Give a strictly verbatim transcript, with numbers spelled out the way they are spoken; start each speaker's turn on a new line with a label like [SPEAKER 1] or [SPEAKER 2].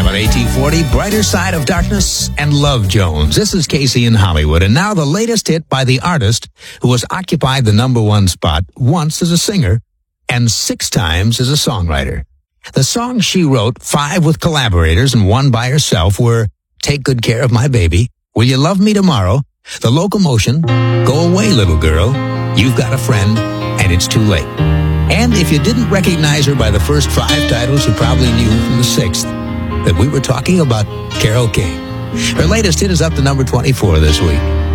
[SPEAKER 1] on A T forty, Brighter Side of Darkness and Love Jones. This is Casey in Hollywood, and now the latest hit by the artist who has occupied the number one spot once as a singer and six times as a songwriter. The songs she wrote, five with collaborators and one by herself, were Take Good Care of My Baby, Will You Love Me Tomorrow, The Locomotion, Go Away Little Girl, You've Got a Friend, and It's Too Late. And if you didn't recognize her by the first five titles, you probably knew from the sixth that we were talking about Carole King. Her latest hit is up to number twenty-four this week.